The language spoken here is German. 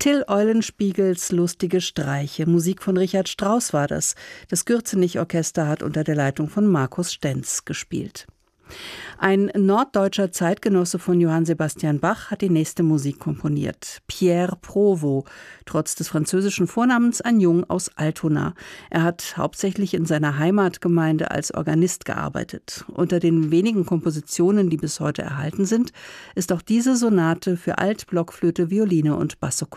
Till Eulenspiegels Lustige Streiche. Musik von Richard Strauss war das. Das Gürzenich-Orchester hat unter der Leitung von Markus Stenz gespielt. Ein norddeutscher Zeitgenosse von Johann Sebastian Bach hat die nächste Musik komponiert. Pierre Provost, trotz des französischen Vornamens ein Jung aus Altona. Er hat hauptsächlich in seiner Heimatgemeinde als Organist gearbeitet. Unter den wenigen Kompositionen, die bis heute erhalten sind, ist auch diese Sonate für Alt, Blockflöte, Violine und Basso